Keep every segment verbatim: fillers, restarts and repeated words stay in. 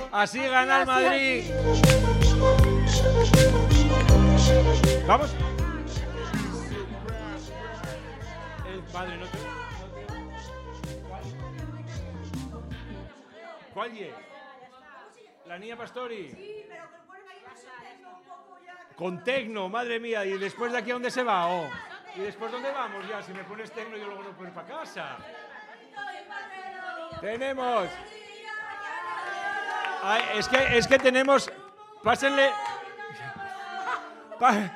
Así gana el Madrid. Vamos. El padre no te... ¿Cuál es? La niña Pastori. Sí, pero que ponen ahí la tecno un poco ya. Con tecno, madre mía. ¿Y después de aquí a dónde se va? Oh. ¿Y después dónde vamos ya? Si me pones tecno yo luego no puedo ir para casa. Tenemos... Ay, es que, es que tenemos... Pásenle... Pa...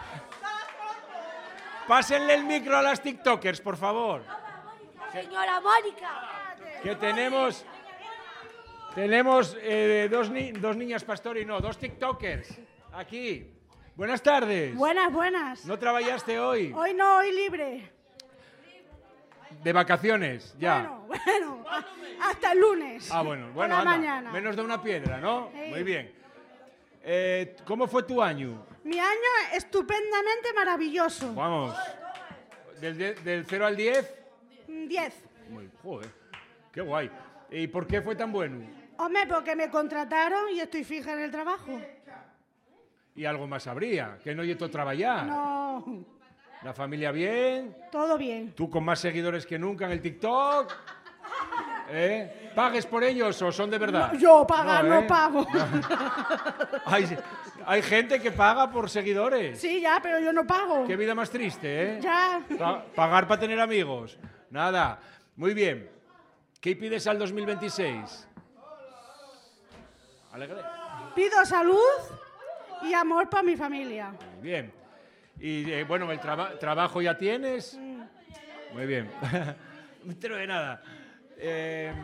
Pásenle el micro a las TikTokers, por favor. Señora Mónica. Que tenemos... Tenemos eh, dos, ni dos niñas Pastori, no, dos TikTokers. Aquí. Buenas tardes. Buenas, buenas. ¿No trabajaste hoy? Hoy no, hoy libre. De vacaciones, ya. Bueno, bueno, a, hasta el lunes. Ah, bueno, Por bueno, la anda. mañana. Menos de una piedra, ¿no? Sí. Muy bien. Eh, ¿Cómo fue tu año? Mi año estupendamente maravilloso. Vamos. ¿Del, de, del cero al diez? diez. Muy, joder, qué guay. ¿Y por qué fue tan bueno? Hombre, porque me contrataron y estoy fija en el trabajo. Y algo más habría, que no yeto trabajar. No, La familia bien, todo bien. tú con más seguidores que nunca en el TikTok. ¿Eh? ¿Pagues por ellos o son de verdad? No, yo pagar no, ¿eh? pago. Hay, hay gente que paga por seguidores. Sí, ya, pero yo no pago. Qué vida más triste, ¿eh? Ya. Pa- pagar para tener amigos. Nada. Muy bien. ¿Qué pides al dos mil veintiséis? Alegre. Pido salud y amor para mi familia. Muy bien. Y eh, bueno, el traba- trabajo ya tienes. Muy bien. No me entero de nada. Eh,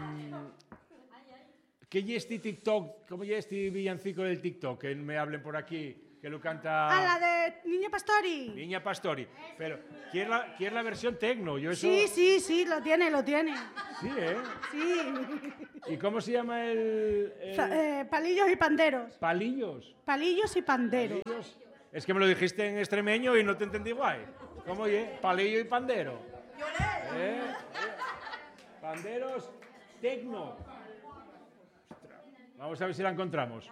¿Qué es este TikTok? ¿Cómo es este villancico del TikTok? Que me hablen por aquí, que lo canta... A la de Niña Pastori. Niña Pastori. Pero, ¿quién la, quién la versión tecno? Yo eso... Sí, sí, sí, lo tiene, lo tiene. Sí, ¿eh? Sí. ¿Y cómo se llama el...? el- Sa- eh, palillos y panderos. Palillos. Palillos y panderos. Palillos. Es que me lo dijiste en extremeño y no te entendí guay. ¿Cómo es? Palillo y pandero. ¿Eh? ¿Eh? Panderos tecno. Ostras. Vamos a ver si la encontramos.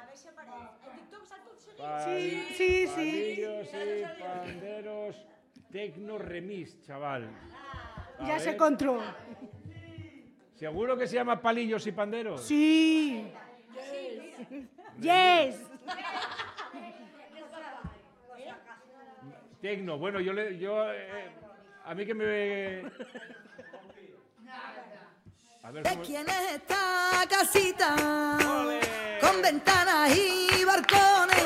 Sí, sí, sí. Palillos y panderos tecno remix, chaval. A Ya ver. se encontró. ¿Seguro que se llama palillos y panderos? Sí. Yes. Tecno, bueno, yo le, yo, eh, a mí que me... A ver, ¿De ¿cómo- quién es esta casita? ¡Ole! Con ventanas y balcones.